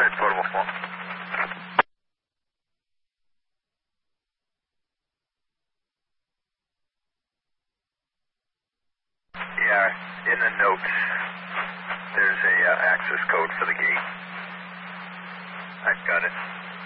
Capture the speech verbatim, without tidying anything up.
ahead, portable phone. Yeah, in the notes, there's a uh, access code for the gate. I've got it.